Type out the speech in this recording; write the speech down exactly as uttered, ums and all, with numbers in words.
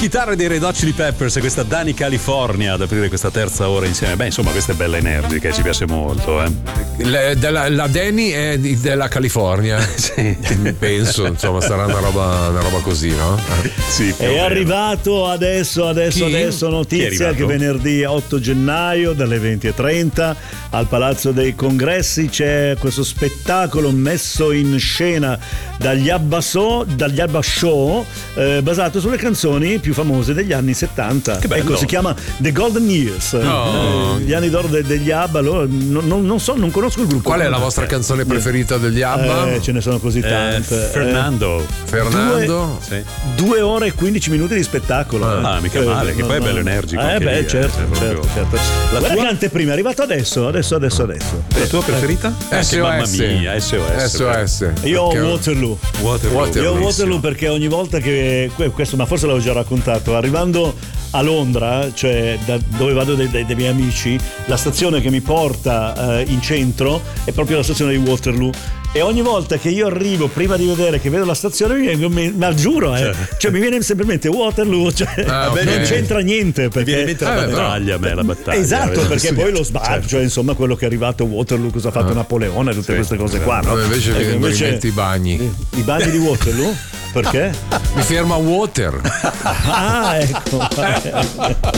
chitarre dei Red Hot Chili Peppers e questa Dani California ad aprire questa terza ora insieme. Beh, insomma, questa è bella energica, ci piace molto. Eh. Le, della, la Dani è di, della California. Sì. Penso, insomma, sarà una roba, una roba così, no? Sì, è arrivato adesso, adesso, Chi? adesso notizia che venerdì otto gennaio dalle venti e trenta al Palazzo dei Congressi c'è questo spettacolo messo in scena dagli Abba, so, dagli Abba Show eh, basato sulle canzoni più famose degli anni settanta. Che bello. Ecco, si chiama The Golden Years. Oh. Eh, gli anni d'oro de- degli Abba. Loro, non, non, non so, non conosco il gruppo. Qual è la vostra canzone preferita degli Abba? Eh, ce ne sono così tante. Eh, Fernando. Fernando? Sì. Due ore e quindici minuti di spettacolo. Ah, mica male, che poi è bello energico. Eh anche beh, lì, certo, eh, proprio. certo, certo. La Guarda tua? che anteprima, è arrivato adesso, adesso, adesso, adesso. La tua preferita? S O S. Anche mamma mia, S O S. S O S. Io ho Perché- Waterloo. Waterloo. Waterloo. Io ho Bellissimo. Waterloo perché ogni volta che questo, ma forse l'avevo già raccontato, arrivando a Londra, cioè da dove vado dai, dai, dai miei amici, la stazione che mi porta eh, in centro è proprio la stazione di Waterloo. E ogni volta che io arrivo, prima di vedere che vedo la stazione, mi viene, mi- ma giuro, eh, cioè mi viene sempre in mente Waterloo, cioè Ah, ok. non c'entra niente. Perché, Mi viene in mente la Eh, battaglia, a me la battaglia. Esatto, vedi? perché Sì. poi lo sbarco, Certo. cioè insomma quello che è arrivato a Waterloo, cosa ha fatto Ah. Napoleone, tutte Sì. queste cose qua, no? No, invece Ecco, vengono in mente i bagni. i bagni di Waterloo? Perché? Mi ferma Water. Ah, ecco.